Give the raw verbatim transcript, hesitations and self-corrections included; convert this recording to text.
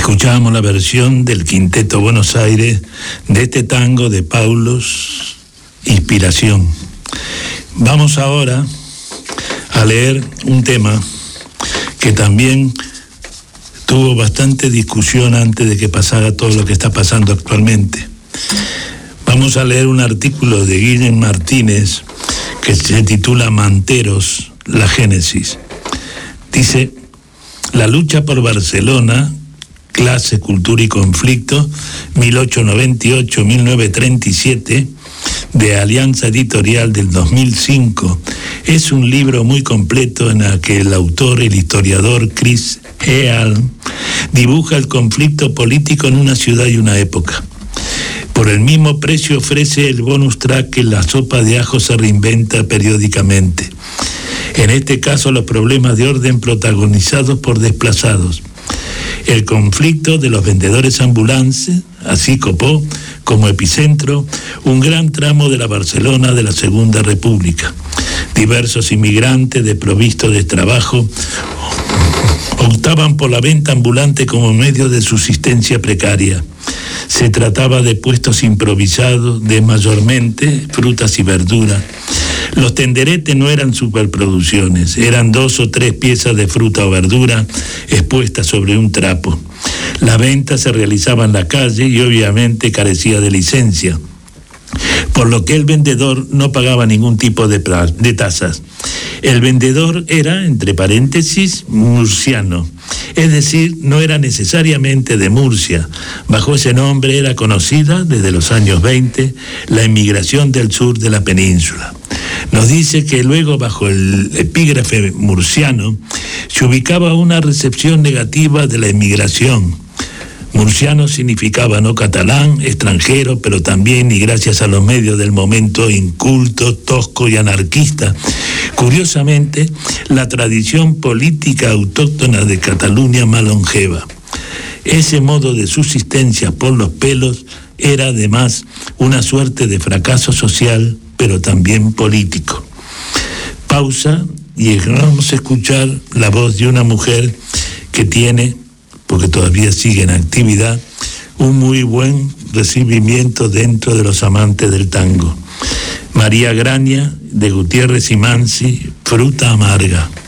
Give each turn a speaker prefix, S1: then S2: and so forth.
S1: Escuchábamos la versión del Quinteto Buenos Aires de este tango de Paulos, Inspiración. Vamos ahora a leer un tema que también tuvo bastante discusión antes de que pasara todo lo que está pasando actualmente. Vamos a leer un artículo de Guillem Martínez que se titula Manteros, la Génesis. Dice: la lucha por Barcelona, clase, cultura y conflicto, mil ochocientos noventa y ocho a mil novecientos treinta y siete, de Alianza Editorial del dos mil cinco, es un libro muy completo en el que el autor, el historiador Chris Heal, dibuja el conflicto político en una ciudad y una época. Por el mismo precio ofrece el bonus track que la sopa de ajo se reinventa periódicamente. En este caso, los problemas de orden protagonizados por desplazados. El conflicto de los vendedores ambulantes, así copó como epicentro un gran tramo de la Barcelona de la Segunda República. Diversos inmigrantes desprovistos de trabajo optaban por la venta ambulante como medio de subsistencia precaria. Se trataba de puestos improvisados de mayormente frutas y verduras. Los tenderetes no eran superproducciones, eran dos o tres piezas de fruta o verdura expuestas sobre un trapo. La venta se realizaba en la calle y obviamente carecía de licencia, por lo que el vendedor no pagaba ningún tipo de, de tasas. El vendedor era, entre paréntesis, murciano, es decir, no era necesariamente de Murcia. Bajo ese nombre era conocida desde los años veinte la inmigración del sur de la península. Nos dice que luego, bajo el epígrafe murciano, se ubicaba una recepción negativa de la inmigración. Murciano significaba no catalán, extranjero, pero también, y gracias a los medios del momento, inculto, tosco y anarquista. Curiosamente, la tradición política autóctona de Cataluña más longeva. Ese modo de subsistencia por los pelos era además una suerte de fracaso social, pero también político. Pausa y vamos a escuchar la voz de una mujer que tiene, porque todavía sigue en actividad, un muy buen recibimiento dentro de los amantes del tango. María Graña, de Gutiérrez y Mansi, Fruta Amarga.